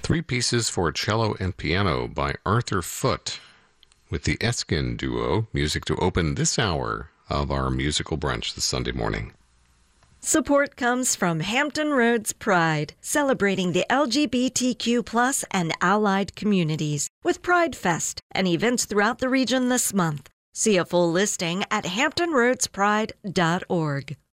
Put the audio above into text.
Three pieces for cello and piano by Arthur Foote with the Eskin Duo, music to open this hour of our musical brunch this Sunday morning. Support comes from Hampton Roads Pride, celebrating the LGBTQ+ and allied communities with Pride Fest and events throughout the region this month. See a full listing at hamptonroadspride.org.